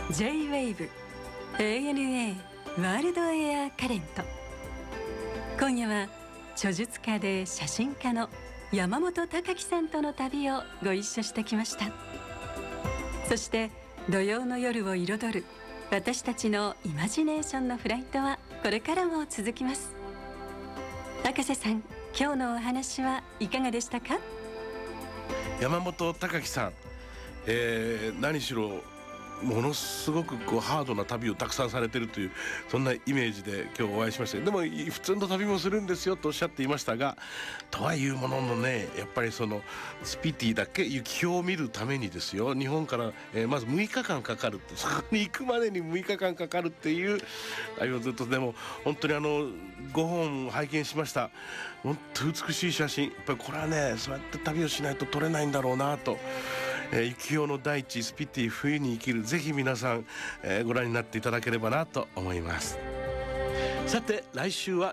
J-WAVE ANA ワールドエアカレント。今夜は著述家で写真家の山本貴樹さんとの旅をご一緒してきました。そして土曜の夜を彩る私たちのイマジネーションのフライトはこれからも続きます。博士さん、今日のお話はいかがでしたか？ 山本貴樹さん、何しろものすごくハードな旅をたくさんされてるという、そんなイメージで今日お会いしました。でも普通の旅もするんですよとおっしゃっていましたが、とはいうもののね、やっぱりそのスピティだけ雪氷を見るためにですよ、日本から、まず6日間かかるって、そこに行くまでに6日間かかるっていう旅をずっと、でも本当に5本拝見しました。本当美しい写真、やっぱりこれはね、そうやって旅をしないと撮れないんだろうなと。雪氷の大地スピティ冬に生きる、ぜひ皆さん、ご覧になっていただければなと思います。さて来週は